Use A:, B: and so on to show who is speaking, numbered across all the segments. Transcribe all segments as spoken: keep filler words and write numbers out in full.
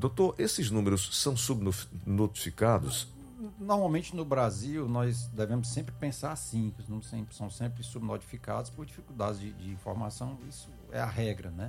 A: Doutor, esses números são subnotificados?
B: Normalmente no Brasil nós devemos sempre pensar assim, que os números sempre, são sempre subnotificados por dificuldades de, de informação, isso é a regra, né?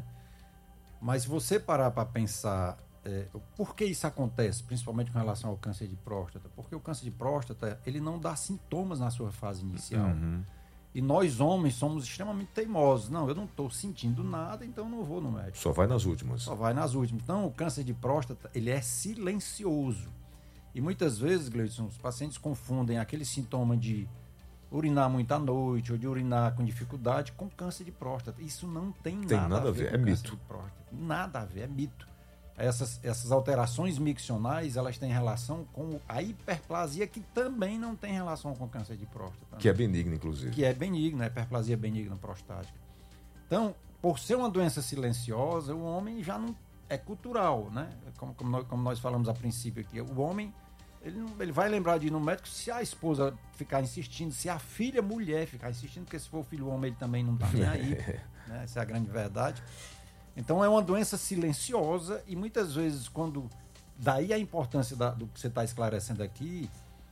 B: Mas se você parar para pensar é, por que isso acontece, principalmente com relação ao câncer de próstata, porque o câncer de próstata ele não dá sintomas na sua fase inicial.
A: Uhum.
B: E nós homens somos extremamente teimosos. Não, eu não estou sentindo nada, então eu não vou no médico.
A: Só vai nas últimas.
B: Só vai nas últimas. Então o câncer de próstata ele é silencioso. E muitas vezes, Gleison, os pacientes confundem aquele sintoma de urinar muito à noite ou de urinar com dificuldade com câncer de próstata. Isso não tem,
A: tem
B: nada, nada a ver,
A: a ver.
B: com
A: é
B: câncer
A: mito.
B: de próstata. Nada a ver, é mito. Essas, essas alterações miccionais, elas têm relação com a hiperplasia, que também não tem relação com câncer de próstata.
A: Que né? é benigna, inclusive.
B: Que é benigna, a hiperplasia benigna prostática. Então, por ser uma doença silenciosa, o homem já não é cultural, né? Como, como, nós, como nós falamos a princípio aqui, o homem ele, não, ele vai lembrar de ir no médico se a esposa ficar insistindo, se a filha mulher ficar insistindo, porque se for o filho homem ele também não está nem aí, né? Essa é a grande verdade. Então é uma doença silenciosa e muitas vezes quando, daí a importância da, do que você está esclarecendo aqui,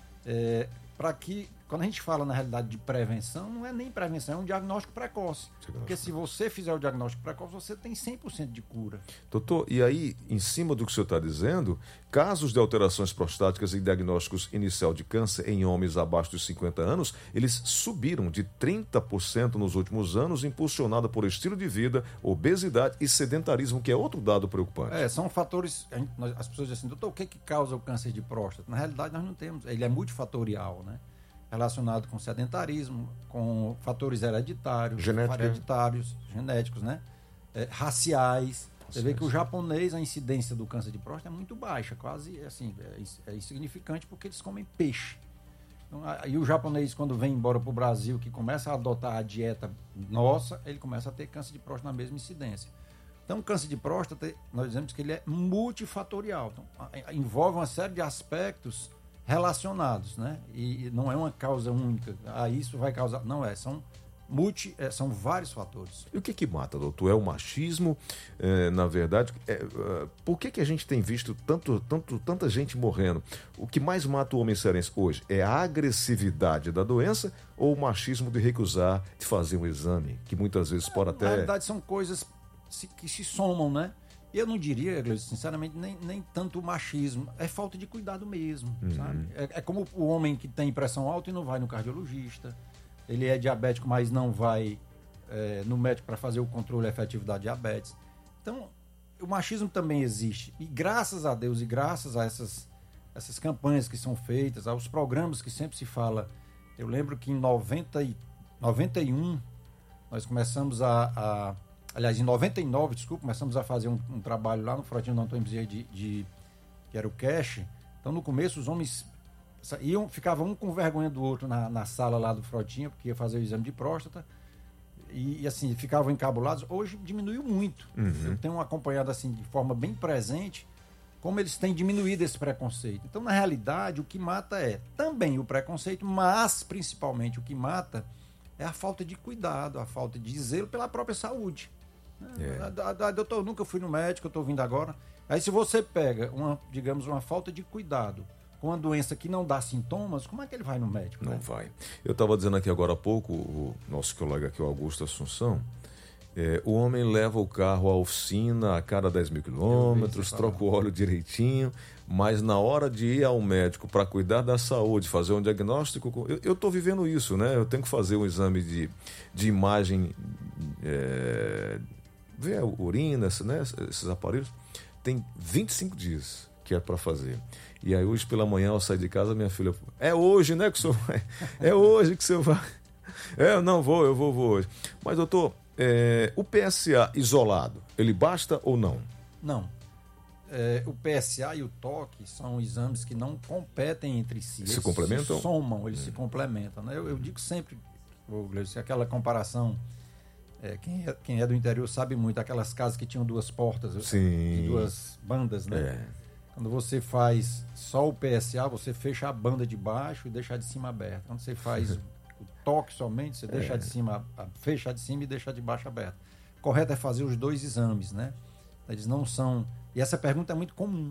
B: é, para que, quando a gente fala na realidade de prevenção, não é nem prevenção, é um diagnóstico precoce. Porque se você fizer o diagnóstico precoce, você tem cem por cento de cura.
A: Doutor, e aí, em cima do que o senhor está dizendo, casos de alterações prostáticas e diagnósticos inicial de câncer em homens abaixo dos cinquenta anos, eles subiram de trinta por cento nos últimos anos, impulsionada por estilo de vida, obesidade e sedentarismo, que é outro dado preocupante.
B: É, são fatores, a gente, nós, as pessoas dizem assim, doutor, o que, que causa o câncer de próstata? Na realidade, nós não temos, ele é multifatorial, né? Relacionado com sedentarismo, com fatores hereditários,
A: Genética.
B: hereditários, genéticos, né? É, raciais. Você vê que o japonês, a incidência do câncer de próstata é muito baixa, quase assim, é, é insignificante porque eles comem peixe. Então, e o japonês, quando vem embora para o Brasil, que começa a adotar a dieta nossa, ele começa a ter câncer de próstata na mesma incidência. Então, o câncer de próstata, nós dizemos que ele é multifatorial. Então, envolve uma série de aspectos relacionados, né? E não é uma causa única. Ah, isso vai causar... Não é, são multi, é, são vários fatores.
A: E o que que mata, doutor? É o machismo? É, na verdade, é, é, por que que a gente tem visto tanto, tanto, tanta gente morrendo? O que mais mata o homem cearense hoje é a agressividade da doença ou o machismo de recusar de fazer um exame, que muitas vezes pode até...
B: Na verdade, são coisas que se somam, né? Eu não diria, sinceramente, nem, nem tanto o machismo. É falta de cuidado mesmo, uhum. sabe? É, é como o homem que tem pressão alta e não vai no cardiologista. Ele é diabético, mas não vai é, no médico para fazer o controle efetivo da diabetes. Então, o machismo também existe. E graças a Deus e graças a essas, essas campanhas que são feitas, aos programas que sempre se fala... Eu lembro que em noventa e, noventa e um nós começamos a... a Aliás, em noventa e nove, desculpa, começamos a fazer um, um trabalho lá no Frotinho do Antônio Bezerra, de, de, que era o cash. Então, no começo, os homens iam, ficavam um com vergonha do outro na, na sala lá do Frotinho, porque ia fazer o exame de próstata. E, e assim, ficavam encabulados. Hoje diminuiu muito. Uhum. Eu tenho acompanhado, assim, de forma bem presente, como eles têm diminuído esse preconceito. Então, na realidade, o que mata é também o preconceito, mas, principalmente, o que mata é a falta de cuidado, a falta de zelo pela própria saúde. É. Doutor, eu nunca fui no médico, eu estou vindo agora. Aí se você pega, uma, digamos, uma falta de cuidado com uma doença que não dá sintomas, como é que ele vai no médico?
A: Não
B: né?
A: vai. Eu estava dizendo aqui agora há pouco, o nosso colega aqui, o Augusto Assunção, é, o homem leva o carro à oficina a cada dez mil quilômetros, troca o óleo direitinho, mas na hora de ir ao médico para cuidar da saúde, fazer um diagnóstico, eu estou vivendo isso, né? Eu tenho que fazer um exame de, de imagem, é, ver a urina, né? Esses aparelhos, tem vinte e cinco dias que é para fazer. E aí hoje pela manhã, ao sair de casa, minha filha, é hoje, né, que o senhor vai? É hoje que o senhor vai. É, eu não vou, eu vou, vou hoje. Mas, doutor, é, o P S A isolado, ele basta ou não?
B: Não. É, o P S A e o toque são exames que não competem entre si.
A: Se
B: eles
A: complementam?
B: Se somam, eles hum. se complementam. Né? Eu, eu digo sempre, Gleison, aquela comparação, é, quem, é, quem é do interior sabe muito, aquelas casas que tinham duas portas,
A: Sim.
B: duas bandas, né?
A: É.
B: Quando você faz só o P S A, você fecha a banda de baixo e deixa a de cima aberta. Quando você faz o toque somente, você deixa é. a de cima, fecha a de cima e deixa a de baixo aberta. O correto é fazer os dois exames, né? Eles não são... E essa pergunta é muito comum.